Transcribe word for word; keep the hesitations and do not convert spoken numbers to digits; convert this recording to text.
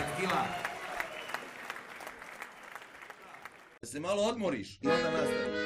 kila. Da se malo odmoriš i onda nastaviš.